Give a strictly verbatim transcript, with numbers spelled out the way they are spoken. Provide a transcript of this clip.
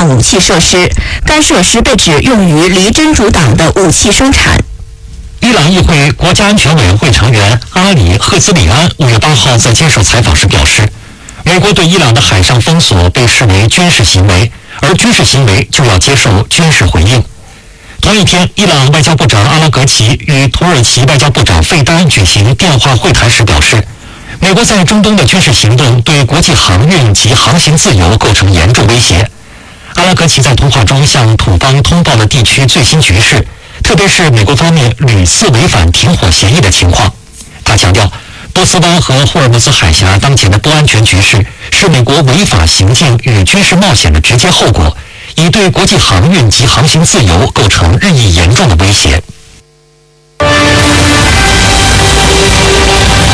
的武器设施，该设施被指用于离真主党的武器生产。 伊朗议会国家安全委员会成员阿里·赫兹里安五月八号在接受采访时表示，美国对伊朗的海上封锁被视为军事行为，而军事行为就要接受军事回应。同一天，伊朗外交部长阿拉格齐与土耳其外交部长费丹举行电话会谈时表示，美国在中东的军事行动对国际航运及航行自由构成严重威胁。阿拉格齐在通话中向土方通报了地区最新局势，特别是美国方面屡次违反停火协议的情况。他强调，波斯湾和霍尔木兹海峡当前的不安全局势是美国违法行径与军事冒险的直接后果，已对国际航运及航行自由构成日益严重的威胁。